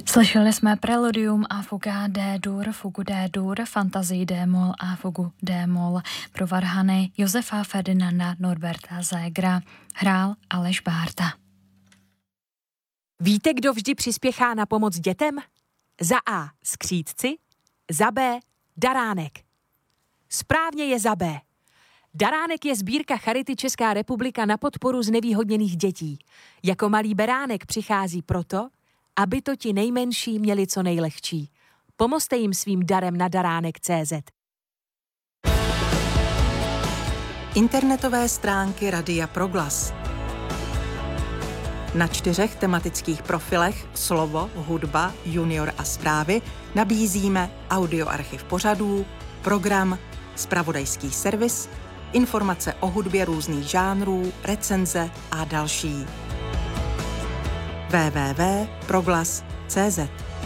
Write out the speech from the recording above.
Slyšeli jsme Preludium a Fuga D-dur, Fugu D-dur, Fantazii D-moll a Fugu D-moll pro varhany Josefa Ferdinanda Norberta Zegera. Hrál Aleš Bárta. Víte, kdo vždy přispěchá na pomoc dětem? Za A. skřídci, za B. daránek. Správně je za B. Daránek je sbírka Charity Česká republika na podporu znevýhodněných dětí. Jako malý beránek přichází proto, aby to ti nejmenší měli co nejlehčí. Pomozte jim svým darem na daránek.cz. Internetové stránky Radia Proglas. Na 4 tematických profilech Slovo, hudba, junior a zprávy nabízíme audioarchiv pořadů, program, zpravodajský servis, informace o hudbě různých žánrů, recenze a další. www.proglas.cz